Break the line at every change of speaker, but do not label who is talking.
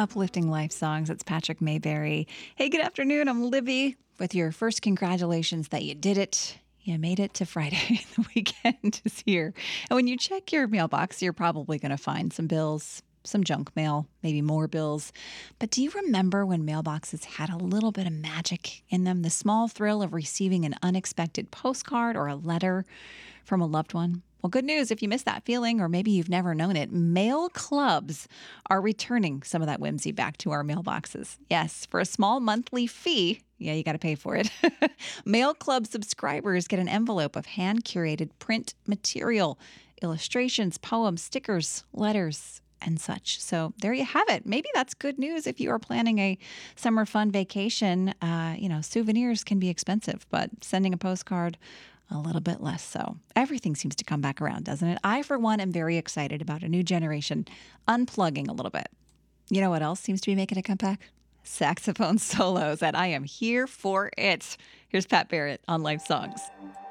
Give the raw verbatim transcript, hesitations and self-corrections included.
Uplifting Life Songs. It's Patrick Mayberry. Hey, good afternoon. I'm Libby with your first congratulations that you did it. You made it to Friday. The weekend is here. And when you check your mailbox, you're probably going to find some bills, some junk mail, maybe more bills. But do you remember when mailboxes had a little bit of magic in them? The small thrill of receiving an unexpected postcard or a letter from a loved one? Well, good news if you missed that feeling, or maybe you've never known it. Mail clubs are returning some of that whimsy back to our mailboxes. Yes, for a small monthly fee. Yeah, you got to pay for it. Mail Club subscribers get an envelope of hand-curated print material, illustrations, poems, stickers, letters, and such. So there you have it. Maybe that's good news if you are planning a summer fun vacation. Uh, you know, souvenirs can be expensive, but sending a postcard, a little bit less so. Everything seems to come back around, doesn't it? I, for one, am very excited about a new generation unplugging a little bit. You know what else seems to be making a comeback? Saxophone solos, and I am here for it. Here's Pat Barrett on Life Songs.